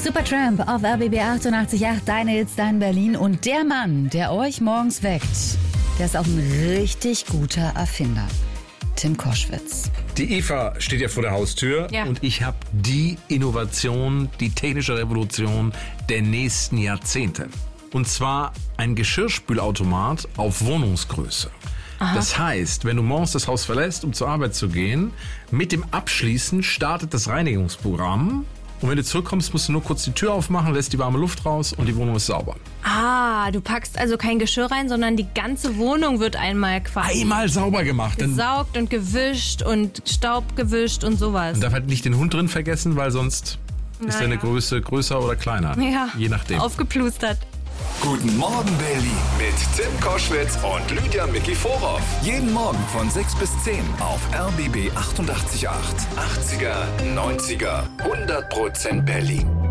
Supertramp auf RBB 88.8, deine Hits, dein Berlin. Und der Mann, der euch morgens weckt, der ist auch ein richtig guter Erfinder. Tim Koschwitz. Die Eva steht ja vor der Haustür und ich habe die Innovation, die technische Revolution der nächsten Jahrzehnte. Und zwar ein Geschirrspülautomat auf Wohnungsgröße. Aha. Das heißt, wenn du morgens das Haus verlässt, um zur Arbeit zu gehen, mit dem Abschließen startet das Reinigungsprogramm. Und wenn du zurückkommst, musst du nur kurz die Tür aufmachen, lässt die warme Luft raus und die Wohnung ist sauber. Ah, du packst also kein Geschirr rein, sondern die ganze Wohnung wird einmal sauber gemacht. Gesaugt und gewischt und Staub gewischt und sowas. Man darf halt nicht den Hund drin vergessen, weil sonst ist deine Größe größer oder kleiner. Ja, je nachdem. Aufgeplustert. Guten Morgen Berlin mit Tim Koschwitz und Lydia Micky-Vorhoff. Jeden Morgen von 6 bis 10 auf RBB 88.8. 80er, 90er, 100% Berlin.